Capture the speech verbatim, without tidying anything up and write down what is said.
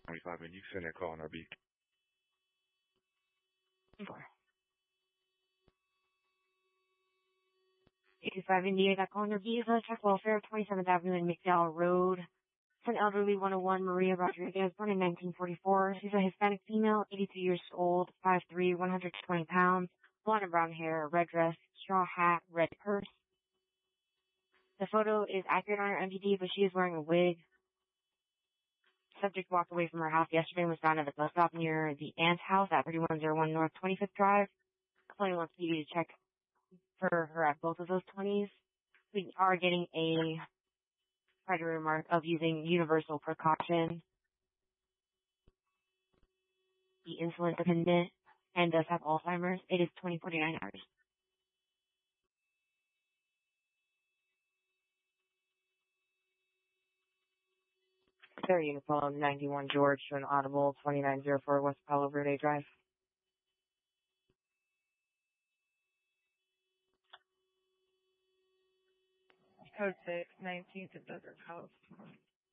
twenty-five, and you can send that call on R B. Okay. eighty-five India, got calling her Visa, check welfare, twenty-seventh Avenue and McDowell Road. It's an elderly one oh one, Maria Rodriguez, born in nineteen forty-four. She's a Hispanic female, eighty-two years old, five three, one hundred twenty pounds, blonde and brown hair, red dress, straw hat, red purse. The photo is accurate on her M V D, but she is wearing a wig. Subject walked away from her house yesterday and was found at the bus stop near the Ant House at thirty-one oh one North twenty-fifth Drive. Complainant wants you to check for her at both of those twenties. We are getting a prior remark of using universal precaution. The insulin dependent and does have Alzheimer's. It is twenty forty-nine hours. Third uniform ninety-one George to an audible twenty-nine oh four West Palo Verde Drive. Code six, nineteenth of Desert House.